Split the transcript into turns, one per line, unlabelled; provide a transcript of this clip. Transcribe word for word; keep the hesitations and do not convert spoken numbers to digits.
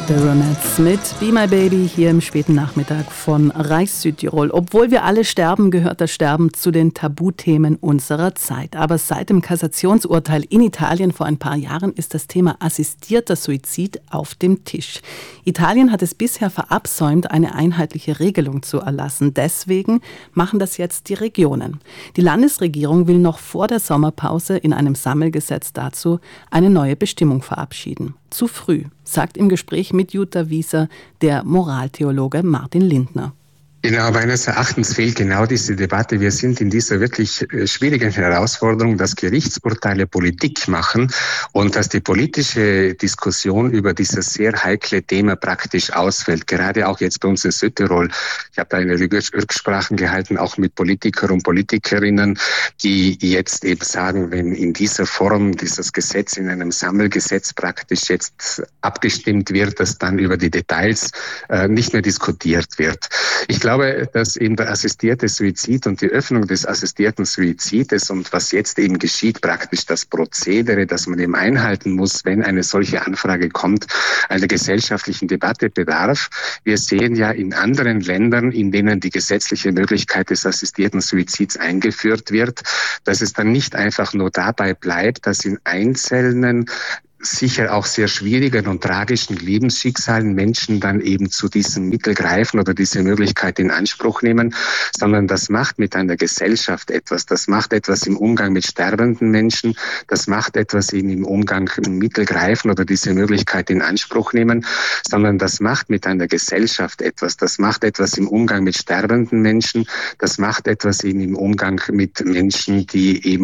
The Ronettes mit Be My Baby hier im späten Nachmittag von Reichs Südtirol. Obwohl wir alle sterben, gehört das Sterben zu den Tabuthemen unserer Zeit. Aber seit dem Kassationsurteil in Italien vor ein paar Jahren ist das Thema assistierter Suizid auf dem Tisch. Italien hat es bisher verabsäumt, eine einheitliche Regelung zu erlassen. Deswegen machen das jetzt die Regionen. Die Landesregierung will noch vor der Sommerpause in einem Sammelgesetz dazu eine neue Bestimmung verabschieden. Zu früh, sagt im Gespräch mit Jutta Wieser der Moraltheologe Martin Lindner.
Genau, meines Erachtens fehlt genau diese Debatte. Wir sind in dieser wirklich schwierigen Herausforderung, dass Gerichtsurteile Politik machen und dass die politische Diskussion über dieses sehr heikle Thema praktisch ausfällt. Gerade auch jetzt bei uns in Südtirol. Ich habe da eine Rücksprachen gehalten, auch mit Politikern und Politikerinnen, die jetzt eben sagen, wenn in dieser Form dieses Gesetz in einem Sammelgesetz praktisch jetzt abgestimmt wird, dass dann über die Details äh, nicht mehr diskutiert wird. Ich glaube, dass eben der assistierte Suizid und die Öffnung des assistierten Suizides und was jetzt eben geschieht, praktisch das Prozedere, das man eben einhalten muss, wenn eine solche Anfrage kommt, einer gesellschaftlichen Debatte bedarf. Wir sehen ja in anderen Ländern, in denen die gesetzliche Möglichkeit des assistierten Suizids eingeführt wird, dass es dann nicht einfach nur dabei bleibt, dass in einzelnen sicher auch sehr schwierigen und tragischen Lebensschicksalen Menschen dann eben zu diesem Mittel greifen oder diese Möglichkeit in Anspruch nehmen, sondern das macht mit einer Gesellschaft etwas. Das macht etwas im Umgang mit sterbenden Menschen. Das macht etwas eben im Umgang mit Mittel greifen oder diese Möglichkeit in Anspruch nehmen, sondern das macht mit einer Gesellschaft etwas. Das macht etwas im Umgang mit sterbenden Menschen. Das macht etwas eben im Umgang mit Menschen, die eben